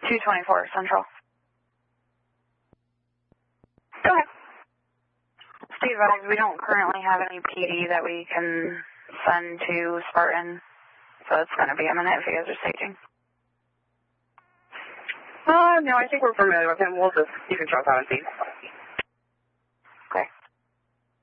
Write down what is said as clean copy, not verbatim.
224 Central. Go ahead. Stay advised, we don't currently have any PD that we can send to Spartan, so it's going to be imminent if you guys are staging. No, I think we're familiar with him. You can trust on his feet.